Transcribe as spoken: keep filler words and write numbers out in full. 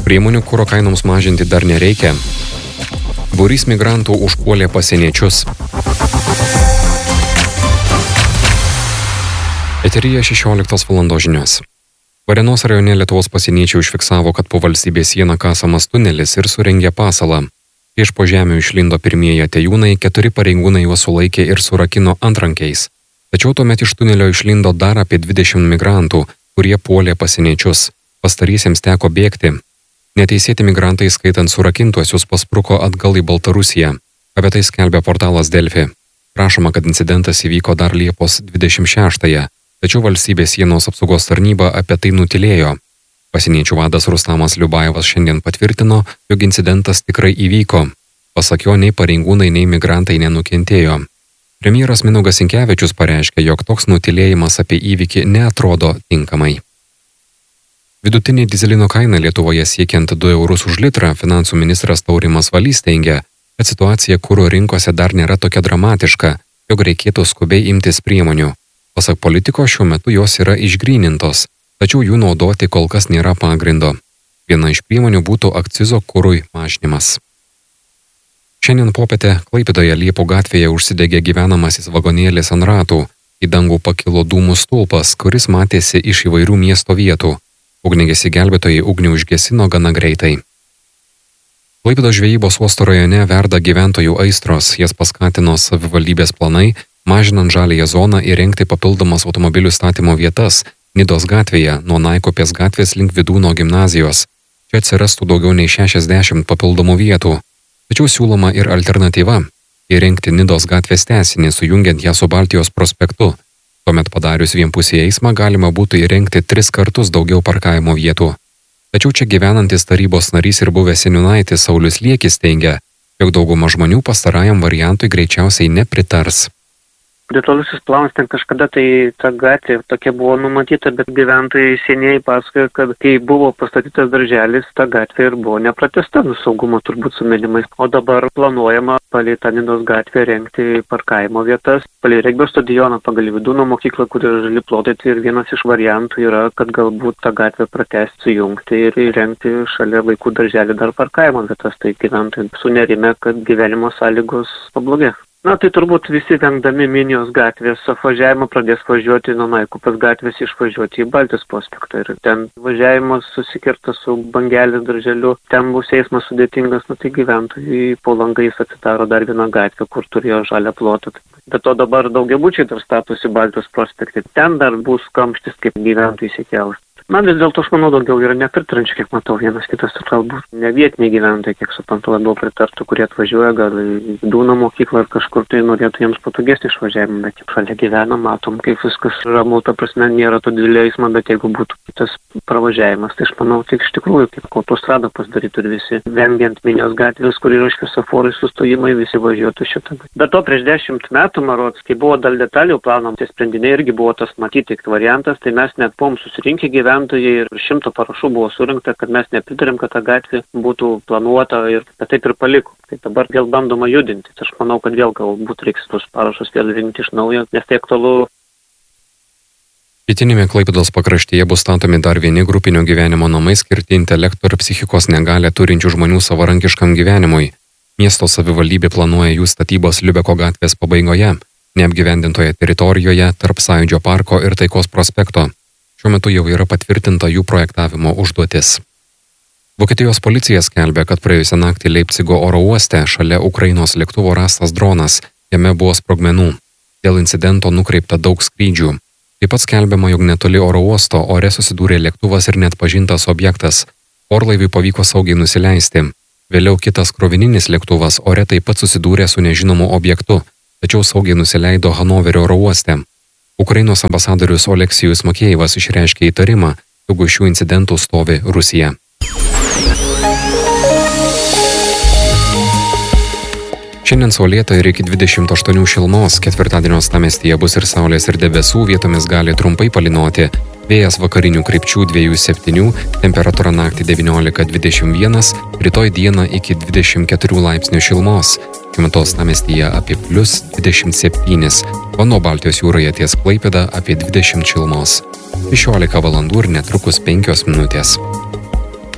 Priemonių kuro kainoms mažinti dar nereikia. Būrys migrantų užpuolė pasieniečius. Eteryje šešioliktos valandos žinios. Varėnos rajone Lietuvos pasieniečiai užfiksavo, kad po valstybės sieną kasamas tunelis ir surengė pasalą. Iš po žemių išlindo pirmieji atėjūnai, keturi pareigūnai juos sulaikė ir surakino antrankiais. Tačiau tuomet iš tunelio išlindo dar apie dvidešimt migrantų, kurie puolė pasieniečius. Pastariesiems teko bėgti. Neteisėti migrantai, skaitant surakintuosius, paspruko atgal į Baltarusiją. Apie tai skelbia portalas Delfi. Prašoma, kad incidentas įvyko dar Liepos dvidešimt šeštąją, tačiau valstybės sienos apsaugos tarnyba apie tai nutilėjo. Pasieniečių vadas Rustamas Liubajevas šiandien patvirtino, jog incidentas tikrai įvyko. Pasak jo, nei pareigūnai, nei migrantai nenukentėjo. Premjeras Mindaugas Sinkevičius pareiškė, jog toks nutilėjimas apie įvykį neatrodo tinkamai. Vidutinė dyzelino kaina Lietuvoje siekiant du eurus už litrą, finansų ministras Taurimas Valys teigia, kad situacija kuro rinkose dar nėra tokia dramatiška, jog reikėtų skubiai imtis priemonių. Pasak politiko, šiuo metu jos yra išgrynintos, tačiau jų naudoti kol kas nėra pagrindo. Viena iš priemonių būtų akcizo kurui mažinimas. Šiandien popietę Klaipėdoje Liepų gatvėje užsidegė gyvenamasis vagonėlis ant ratų. Į dangų pakilo dūmų stulpas, kuris matėsi iš įvairių miesto vietų. Ugniagesiai gelbėtojai ugnį užgesino gana greitai. Klaipėdos žvejybos uosto rajone verda gyventojų aistros, jas paskatino savivaldybės planai, mažinant žaliąją zoną įrengti papildomas automobilių statymo vietas Nidos gatvėje nuo Naikupės gatvės link Vydūno gimnazijos. Čia atsirastų daugiau nei šešiasdešimt papildomų vietų. Tačiau siūloma ir alternatyva – įrengti Nidos gatvės tęsinį, sujungiant ją su Baltijos prospektu. Tuomet padarius vienpusį eismą galima būtų įrengti tris kartus daugiau parkavimo vietų. Tačiau čia gyvenantis tarybos narys ir buvęs seniūnaitis Saulius Liekis teigia, jog dauguma žmonių pastarajam variantui greičiausiai nepritars. Detalusis planas ten kažkada tai ta gatvė tokia buvo numatyta, bet gyventojai senieji pasakojo, kad kai buvo pastatytas darželis, ta gatvė ir buvo nepratęsta, nu saugumo turbūt sumenimais. O dabar planuojama palei tą Nidos gatvę rengti parkavimo vietas, palei regbio stadioną, pagal Vydūno mokyklą, kur yra žali plotai, ir vienas iš variantų yra, kad galbūt tą gatvę pratęsti, sujungti ir įrengti šalia vaikų darželį dar parkavimo vietas, tai gyventojai sunerime, kad gyvenimo sąlygos pablogės. Na, tai turbūt visi vengdami Minijos gatvės apvažiavimą pradės važiuoti nuo Naikupės gatvės išvažiuoti į Baltijos prospektą. Ir ten važiavimas susikirta su Bangelės darželiu, ten bus eismas sudėtingas, nu tai gyventojai po langais atsidaro dar vieną gatvę, kur turėjo žalią plotą. Bet to dabar daugiabučiai dar statosi Baltijos prospekte. Ten dar bus kamštis, kaip gyventojai įsikels. Man vis dėlto, aš manau, daugiau yra nepritrančių, kiek matau, vienas kitas, galbūt ne vietiniai gyventojai, kiek suprantu, labiau pritartų, kurie atvažiuoja gal į Vydūno mokyklą ar kažkur tai norėtų jiems patogesnį išvažiavimą, bet šalia gyvena, matom, kaip viskas ramu, ta prasme, nėra to didelio eismo, bet jeigu būtų kitas pravažiavimas, tai aš manau, tik iš tikrųjų, kaip autostradą pasidarytų ir visi, vengiant Minijos gatvės, kur yra šviesoforai sustojimai, visi važiuotų šitą. Bet to prieš dešimt metų, marods, kai buvo dėl detalių planom, tie sprendiniai irgi buvo tas matyti variantas, tai mes net buvom susirinkę gyventojai ir šimto parašų buvo surinkta, kad mes nepritarėm, kad ta gatvė būtų planuota ir taip ir paliko. Tai dabar vėl bandoma judinti. Tai aš manau, kad vėl galbūt reiks tos parašus vėl rinkti iš naujo, nes tai aktualu. Pietinėme Klaipėdos pakraštyje bus statomi dar vieni grupinio gyvenimo namai skirti intelekto ir psichikos negalią turinčių žmonių savarankiškam gyvenimui. Miesto savivaldybė planuoja jų statybos Liubeko gatvės pabaigoje, neapgyvendintoje teritorijoje tarp Sąjūdžio parko ir Taikos prospekto. Šiuo metu jau yra patvirtinta jų projektavimo užduotis. Vokietijos policija skelbia, kad praėjusią naktį Leipcigo oro uoste šalia Ukrainos lėktuvo rastas dronas, jame buvo sprogmenų. Dėl incidento nukreipta daug skrydžių. Taip pat skelbiama, jog netoli oro uosto ore susidūrė lėktuvas ir neatpažintas objektas. Orlaiviui pavyko saugiai nusileisti. Vėliau kitas krovininis lėktuvas ore taip pat susidūrė su nežinomu objektu, tačiau saugiai nusileido Hanoverio oro uoste. Ukrainos ambasadorius Oleksijus Makėjevas išreiškė įtarimą, jog už šių incidentų stovi Rusija. Šiandien saulėta ir iki dvidešimt aštuonių šilumos, ketvirtadienio uostamiestyje bus ir saulės ir debesų, vietomis gali trumpai palynoti. Vėjas vakarinių krypčių dviejų septynių, temperatūra naktį devyniolika dvidešimt vienas, rytoj dieną iki dvidešimt keturių laipsnių šilumos. Šiuo metu uostamiestyje apie plius dvidešimt septynis, o nuo Baltijos jūroje ties Klaipėda apie dvidešimt šilumos. šešiolika valandų ir netrukus penkios minutės.